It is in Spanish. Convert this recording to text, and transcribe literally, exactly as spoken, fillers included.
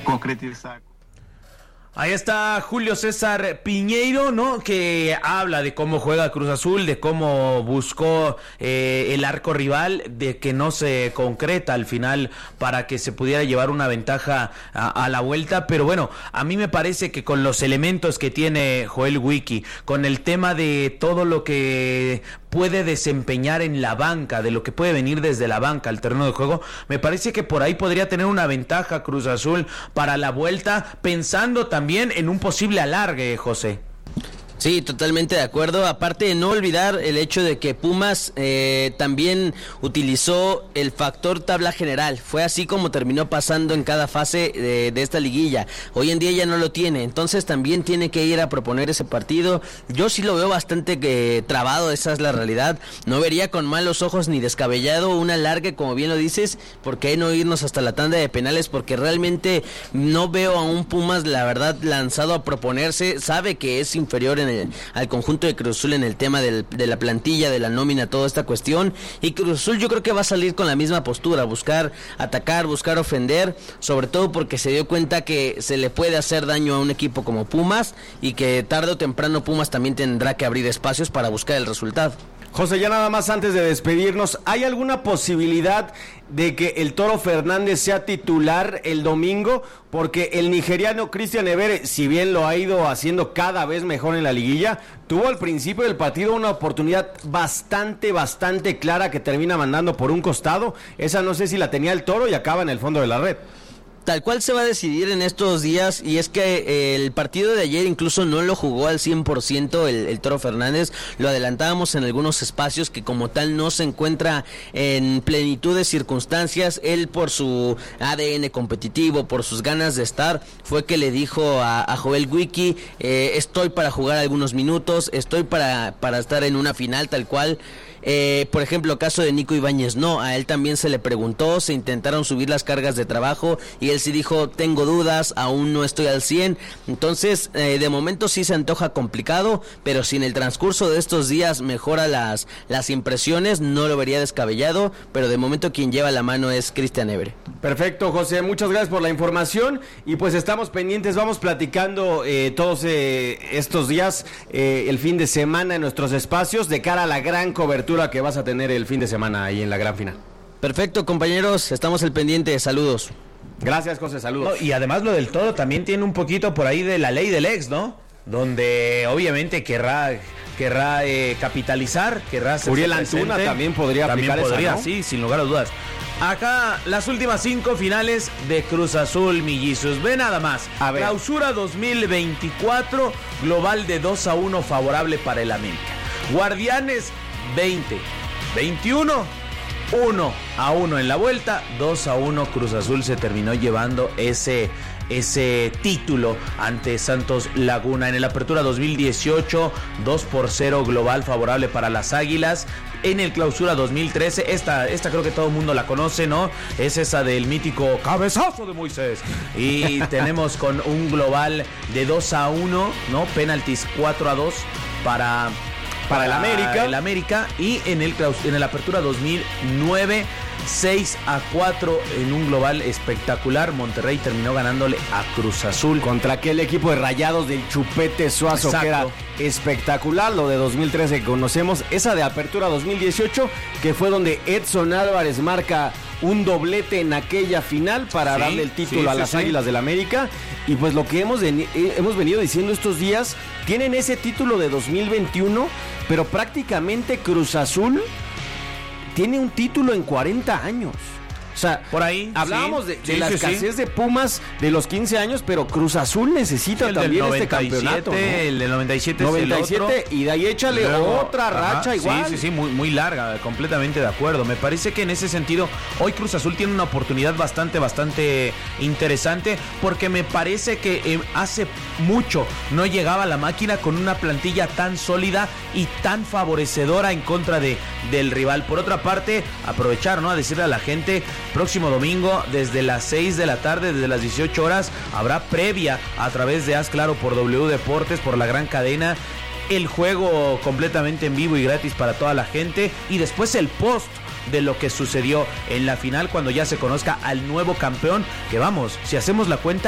concretizar. Ahí está Julio César Piñeiro, ¿no? Que habla de cómo juega Cruz Azul, de cómo buscó eh, el arco rival, de que no se concreta al final para que se pudiera llevar una ventaja a, a la vuelta. Pero bueno, a mí me parece que con los elementos que tiene Joel Wiki, con el tema de todo lo que puede desempeñar en la banca, de lo que puede venir desde la banca al terreno de juego, me parece que por ahí podría tener una ventaja Cruz Azul para la vuelta, pensando también en un posible alargue, José. Sí, totalmente de acuerdo. Aparte de no olvidar el hecho de que Pumas eh, también utilizó el factor tabla general. Fue así como terminó pasando en cada fase de, de esta liguilla. Hoy en día ya no lo tiene, entonces también tiene que ir a proponer ese partido. Yo sí lo veo bastante eh, trabado, esa es la realidad. No vería con malos ojos ni descabellado un alargue, como bien lo dices, porque no irnos hasta la tanda de penales, porque realmente no veo a un Pumas, la verdad, lanzado a proponerse. Sabe que es inferior en al conjunto de Cruz Azul en el tema del, de la plantilla, de la nómina, toda esta cuestión, y Cruz Azul yo creo que va a salir con la misma postura, buscar atacar, buscar ofender, sobre todo porque se dio cuenta que se le puede hacer daño a un equipo como Pumas, y que tarde o temprano Pumas también tendrá que abrir espacios para buscar el resultado. José, ya nada más antes de despedirnos, ¿hay alguna posibilidad de que el Toro Fernández sea titular el domingo? Porque el nigeriano Christian Ebere, si bien lo ha ido haciendo cada vez mejor en la liguilla, tuvo al principio del partido una oportunidad bastante, bastante clara que termina mandando por un costado. Esa no sé si la tenía el Toro y acaba en el fondo de la red. Tal cual se va a decidir en estos días, y es que eh, el partido de ayer incluso no lo jugó al cien por ciento el, el Toro Fernández. Lo adelantábamos en algunos espacios que como tal no se encuentra en plenitud de circunstancias. Él, por su A D N competitivo, por sus ganas de estar, fue que le dijo a, a Joel Wiki, eh, estoy para jugar algunos minutos, estoy para, para estar en una final tal cual. Eh, por ejemplo, caso de Nico Ibáñez, no, a él también se le preguntó, se intentaron subir las cargas de trabajo y él sí dijo, tengo dudas, aún no estoy al cien. Entonces, eh, de momento sí se antoja complicado, pero si en el transcurso de estos días mejora las, las impresiones, no lo vería descabellado, pero de momento quien lleva la mano es Christian Ebere. Perfecto, José, muchas gracias por la información, y pues estamos pendientes, vamos platicando eh, todos eh, estos días, eh, el fin de semana en nuestros espacios, de cara a la gran cobertura que vas a tener el fin de semana ahí en la gran final. Perfecto, compañeros, estamos al pendiente, saludos. Gracias, José, saludos. No, y además lo del Toro también tiene un poquito por ahí de la ley del ex, ¿no? Donde obviamente querrá querrá eh, capitalizar, querrá ser Uriel Antuna también podría también aplicar podría, esa, ¿no? Sí, sin lugar a dudas. Acá las últimas cinco finales de Cruz Azul, millizos. Ve nada más. A ver. Clausura dos mil veinticuatro, global de dos a uno favorable para el América. Guardianes veinte, veintiuno, uno a uno en la vuelta, dos a uno Cruz Azul se terminó llevando ese, ese título ante Santos Laguna. En el Apertura dos mil dieciocho, dos por cero global favorable para las Águilas. En el Clausura dos mil trece, esta, esta creo que todo el mundo la conoce, ¿no? Es esa del mítico cabezazo de Moisés. Y tenemos con un global de dos a uno, ¿no? Penaltis cuatro a dos para... Para el América. el América. Y en el, en el Apertura dos mil nueve, seis a cuatro en un global espectacular. Monterrey terminó ganándole a Cruz Azul. Contra aquel equipo de Rayados del Chupete Suazo. Exacto. Que era espectacular. Lo de dos mil trece que conocemos. Esa de Apertura dos mil dieciocho, que fue donde Edson Álvarez marca un doblete en aquella final para sí, darle el título sí, a sí, las sí. Águilas del América. Y pues lo que hemos, de, hemos venido diciendo estos días, tienen ese título de dos mil veintiuno, pero prácticamente Cruz Azul tiene un título en cuarenta años. O sea, por ahí hablábamos sí, de, de sí, la sí, escasez sí. de Pumas de los quince años, pero Cruz Azul necesita el también este campeonato, ¿no? El del noventa y siete, noventa y siete es el otro. Y de ahí échale Luego, otra racha ajá, igual. Sí, sí, sí, muy, muy larga, completamente de acuerdo. Me parece que en ese sentido hoy Cruz Azul tiene una oportunidad bastante, bastante interesante, porque me parece que eh, hace mucho no llegaba la máquina con una plantilla tan sólida y tan favorecedora en contra de, del rival. Por otra parte, aprovechar, ¿no? A decirle a la gente, próximo domingo desde las seis de la tarde, desde las dieciocho horas, habrá previa a través de Haz Claro por W Deportes, por la gran cadena, el juego completamente en vivo y gratis para toda la gente, y después el post de lo que sucedió en la final cuando ya se conozca al nuevo campeón, que vamos, si hacemos la cuenta